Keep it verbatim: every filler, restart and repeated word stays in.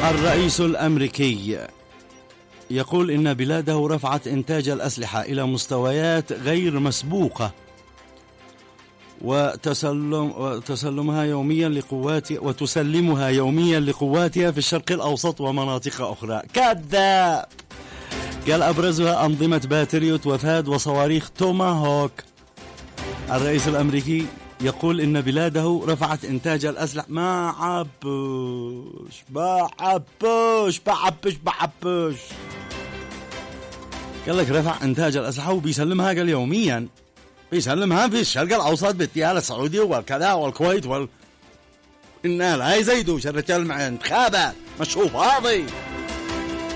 الرئيس الأمريكي يقول إن بلاده رفعت إنتاج الأسلحة إلى مستويات غير مسبوقة وتسلم وتسلمها يوميا لقوات وتسلمها يوميا لقواتها في الشرق الأوسط ومناطق أخرى. كذاب. قال أبرزها أنظمة باتريوت وثاد وصواريخ توماهوك. الرئيس الأمريكي يقول إن بلاده رفعت إنتاج الأسلحة. ما عبوش ما عبوش ما عبوش ما عبوش قال لك رفع إنتاج الأسلحة وبيسلمها قال يوميا بيسلمها في الشرق الأوسط بالتيار السعودي والكذا والكويت وال إنها لا يزيدوا الرجال مع انتخابات مشروف فاضي.